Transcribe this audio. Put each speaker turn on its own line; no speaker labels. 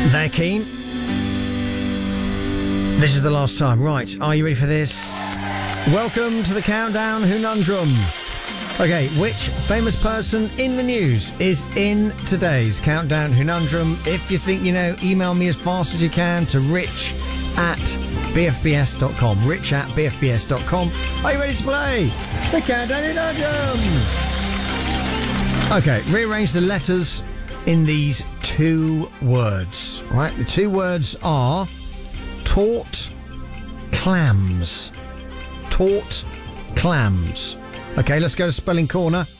They're keen. This is the last time. Right, are you ready for this? Welcome to the Countdown Conundrum. Okay, which famous person in the news is in today's Countdown Conundrum? If you think you know, email me as fast as you can to rich@bfbs.com. rich@bfbs.com. Are you ready to play the Countdown Conundrum? Okay, rearrange the letters in these two words. Right, the two words are taut clams. Taut clams. Okay, let's go to Spelling Corner.